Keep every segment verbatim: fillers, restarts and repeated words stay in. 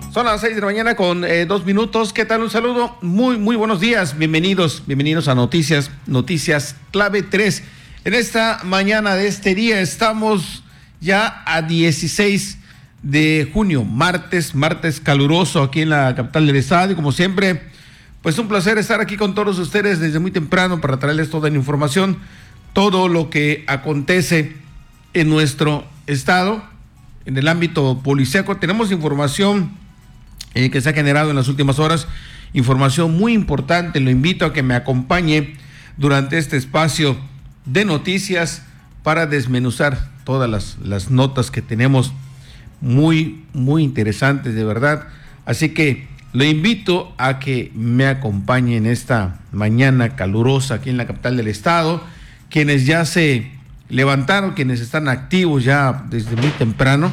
Son las seis de la mañana con eh, dos minutos. ¿Qué tal? Un saludo. Muy, muy buenos días. Bienvenidos, bienvenidos a Noticias, Noticias Clave tres. En esta mañana de este día estamos ya a dieciséis de junio, martes, martes caluroso aquí en la capital del estado. Y como siempre, pues un placer estar aquí con todos ustedes desde muy temprano para traerles toda la información, todo lo que acontece en nuestro estado, en el ámbito policíaco. Tenemos información Eh, que se ha generado en las últimas horas, información muy importante. Lo invito a que me acompañe durante este espacio de noticias para desmenuzar todas las, las notas que tenemos muy, muy interesantes, de verdad. Así que lo invito a que me acompañe en esta mañana calurosa aquí en la capital del estado. Quienes ya se levantaron, quienes están activos ya desde muy temprano,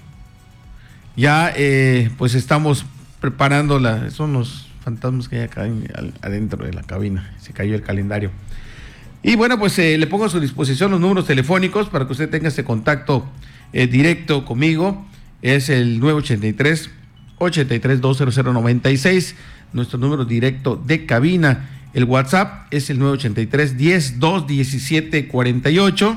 ya eh, pues estamos preparando la, son los fantasmas que hay acá en, al, adentro de la cabina, se cayó el calendario. Y bueno, pues eh, le pongo a su disposición los números telefónicos para que usted tenga este contacto eh, directo conmigo. Es el nueve ochenta y tres, ochenta y tres, dos cero cero noventa y seis, nuestro número directo de cabina. El WhatsApp es el nueve ochenta y tres, diez, dos, diecisiete, cuarenta y ocho.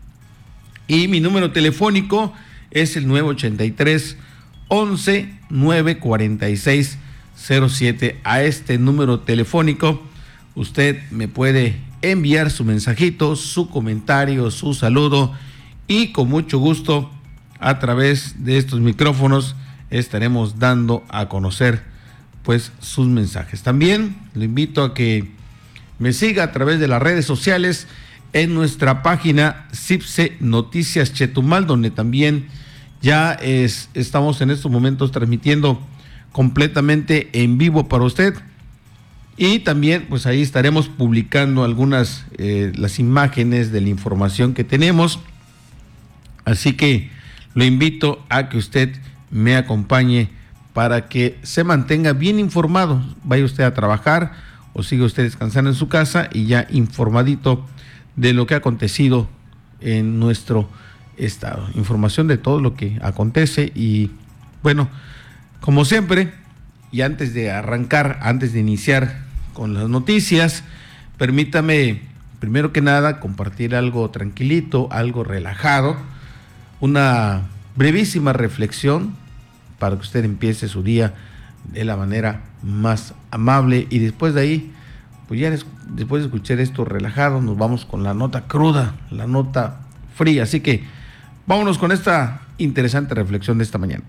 Y mi número telefónico es el nueve ochenta y tres, once, nueve cuarenta y seis, cero siete. A este número telefónico usted me puede enviar su mensajito, su comentario, su saludo, y con mucho gusto a través de estos micrófonos estaremos dando a conocer pues sus mensajes. También lo invito a que me siga a través de las redes sociales en nuestra página CIPSE Noticias Chetumal, donde también ya es, estamos en estos momentos transmitiendo completamente en vivo para usted, y también pues ahí estaremos publicando algunas eh, las imágenes de la información que tenemos. Así que lo invito a que usted me acompañe para que se mantenga bien informado. Vaya usted a trabajar o siga usted descansando en su casa y ya informadito de lo que ha acontecido en nuestro estado, información de todo lo que acontece. Y bueno, como siempre, y antes de arrancar, antes de iniciar con las noticias, permítame primero que nada compartir algo tranquilito, algo relajado, una brevísima reflexión para que usted empiece su día de la manera más amable. Y después de ahí, pues ya después de escuchar esto relajado, nos vamos con la nota cruda, la nota fría. Así que vámonos con esta interesante reflexión de esta mañana.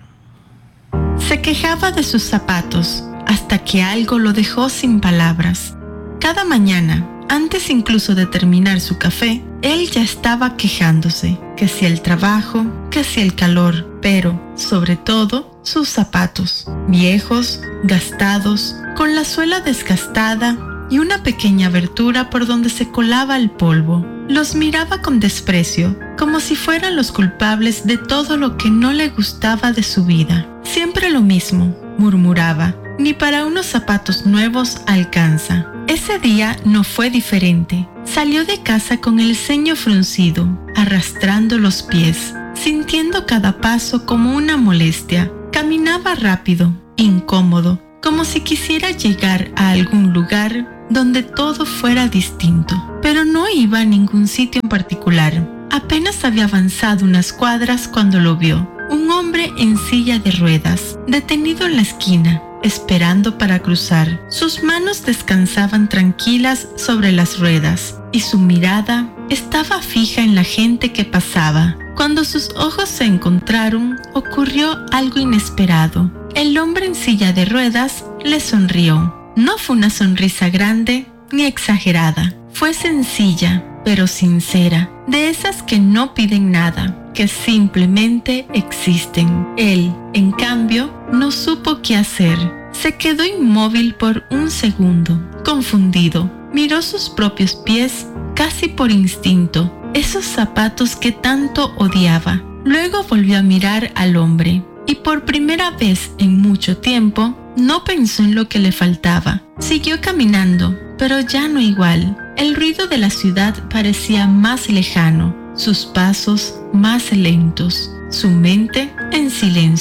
Se quejaba de sus zapatos hasta que algo lo dejó sin palabras. Cada mañana, antes incluso de terminar su café, él ya estaba quejándose, que si el trabajo, que si el calor, pero, sobre todo, sus zapatos, viejos, gastados, con la suela desgastada y una pequeña abertura por donde se colaba el polvo. Los miraba con desprecio, como si fueran los culpables de todo lo que no le gustaba de su vida. Siempre lo mismo, murmuraba, ni para unos zapatos nuevos alcanza. Ese día no fue diferente. Salió de casa con el ceño fruncido, arrastrando los pies, sintiendo cada paso como una molestia. Caminaba rápido, incómodo, como si quisiera llegar a algún lugar donde todo fuera distinto. Pero no iba a ningún sitio en particular. Apenas había avanzado unas cuadras cuando lo vio. Un hombre en silla de ruedas, detenido en la esquina, esperando para cruzar. Sus manos descansaban tranquilas sobre las ruedas y su mirada estaba fija en la gente que pasaba. Cuando sus ojos se encontraron, ocurrió algo inesperado. El hombre en silla de ruedas le sonrió. No fue una sonrisa grande ni exagerada. Fue sencilla, pero sincera, de esas que no piden nada, que simplemente existen. Él, en cambio, no supo qué hacer. Se quedó inmóvil por un segundo, confundido. Miró sus propios pies casi por instinto, esos zapatos que tanto odiaba. Luego volvió a mirar al hombre y por primera vez en mucho tiempo no pensó en lo que le faltaba. Siguió caminando, pero ya no igual. El ruido de la ciudad parecía más lejano, sus pasos más lentos, su mente en silencio.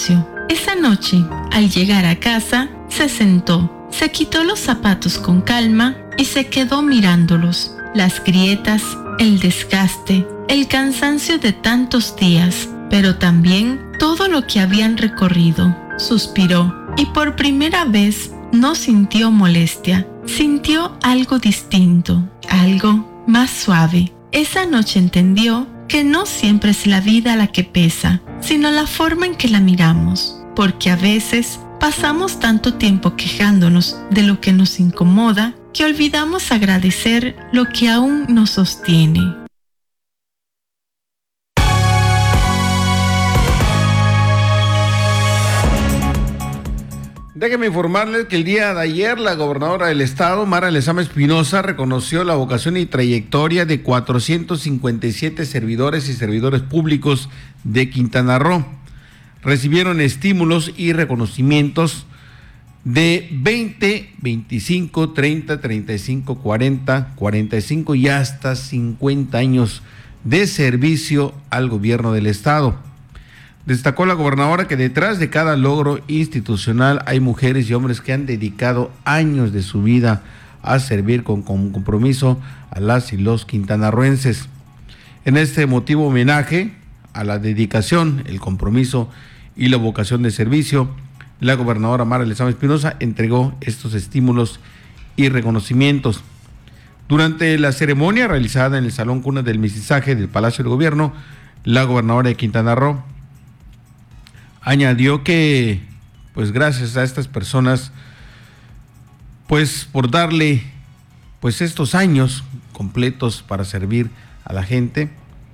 Esa noche, al llegar a casa, se sentó, se quitó los zapatos con calma y se quedó mirándolos. Las grietas, el desgaste, el cansancio de tantos días, pero también todo lo que habían recorrido. Suspiró y por primera vez no sintió molestia, sintió algo distinto, algo más suave. Esa noche entendió que no siempre es la vida la que pesa, sino la forma en que la miramos, porque a veces pasamos tanto tiempo quejándonos de lo que nos incomoda que olvidamos agradecer lo que aún nos sostiene. Déjenme informarles que el día de ayer la gobernadora del estado, Mara Lezama Espinosa, reconoció la vocación y trayectoria de cuatrocientos cincuenta y siete servidores y servidores públicos de Quintana Roo. Recibieron estímulos y reconocimientos de veinte, veinticinco, treinta, treinta y cinco, cuarenta, cuarenta y cinco y hasta cincuenta años de servicio al gobierno del estado. Destacó la gobernadora que detrás de cada logro institucional hay mujeres y hombres que han dedicado años de su vida a servir con, con compromiso a las y los quintanarroenses. En este emotivo homenaje a la dedicación, el compromiso y la vocación de servicio, la gobernadora Mara Lezama Espinosa entregó estos estímulos y reconocimientos. Durante la ceremonia realizada en el Salón Cuna del Mestizaje del Palacio del Gobierno, la gobernadora de Quintana Roo añadió que, pues gracias a estas personas, pues por darle, pues estos años completos para servir a la gente,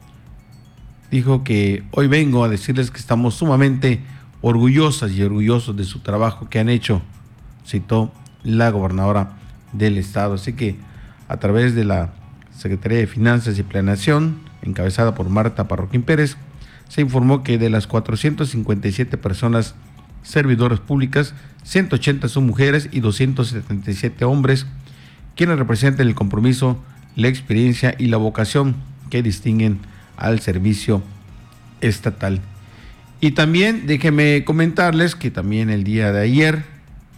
dijo que hoy vengo a decirles que estamos sumamente orgullosas y orgullosos de su trabajo que han hecho, citó la gobernadora del estado. Así que a través de la Secretaría de Finanzas y Planeación, encabezada por Marta Parroquín Pérez, se informó que de las cuatrocientas cincuenta y siete personas servidoras públicas, ciento ochenta son mujeres y doscientos setenta y siete hombres, quienes representan el compromiso, la experiencia y la vocación que distinguen al servicio estatal. Y también déjenme comentarles que también el día de ayer,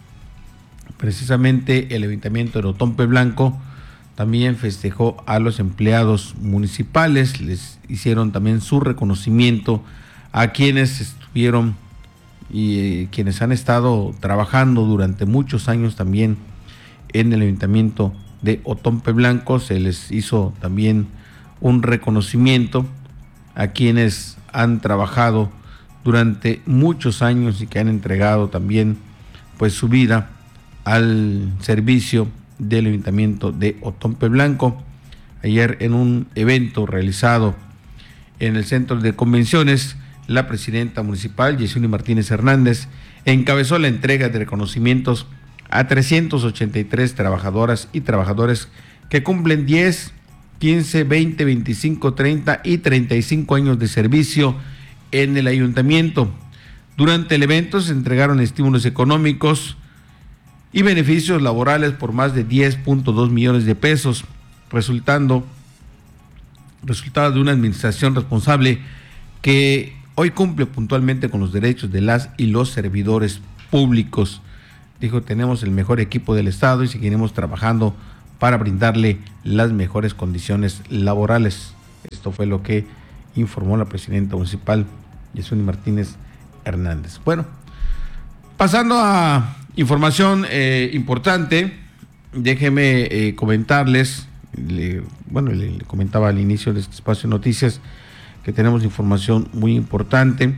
precisamente el Ayuntamiento de Otompe Blanco también festejó a los empleados municipales, les hicieron también su reconocimiento a quienes estuvieron y eh, quienes han estado trabajando durante muchos años también en el Ayuntamiento de Otompe Blanco. Se les hizo también un reconocimiento a quienes han trabajado durante muchos años y que han entregado también pues su vida al servicio del Ayuntamiento de Otompe Blanco. Ayer en un evento realizado en el Centro de Convenciones, la presidenta municipal, Yesuni Martínez Hernández, encabezó la entrega de reconocimientos a trescientas ochenta y tres trabajadoras y trabajadores que cumplen diez, quince, veinte, veinticinco, treinta y treinta y cinco años de servicio en el ayuntamiento. Durante el evento se entregaron estímulos económicos y beneficios laborales por más de diez punto dos millones de pesos, resultando resultado de una administración responsable que hoy cumple puntualmente con los derechos de las y los servidores públicos. Dijo, tenemos el mejor equipo del estado y seguiremos trabajando para brindarle las mejores condiciones laborales. Esto fue lo que informó la presidenta municipal, Yesuni Martínez Hernández. Bueno, pasando a información eh, importante, déjeme eh, comentarles, le, bueno, le, le comentaba al inicio de este espacio de noticias que tenemos información muy importante.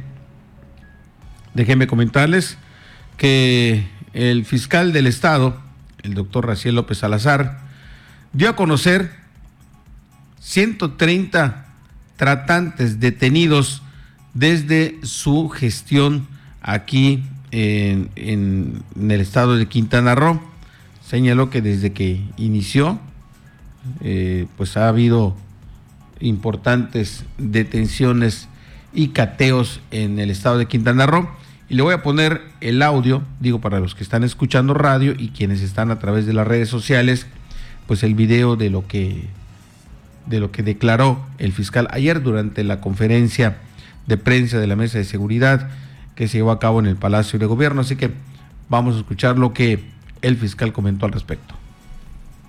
Déjenme comentarles que el fiscal del estado, el doctor Raciel López Salazar, dio a conocer ciento treinta tratantes detenidos desde su gestión aquí En, en, en el estado de Quintana Roo. Señaló que desde que inició eh, pues ha habido importantes detenciones y cateos en el estado de Quintana Roo, y le voy a poner el audio, digo para los que están escuchando radio y quienes están a través de las redes sociales, pues el video de lo que de lo que declaró el fiscal ayer durante la conferencia de prensa de la Mesa de Seguridad, que se llevó a cabo en el Palacio de Gobierno. Así que vamos a escuchar lo que el fiscal comentó al respecto.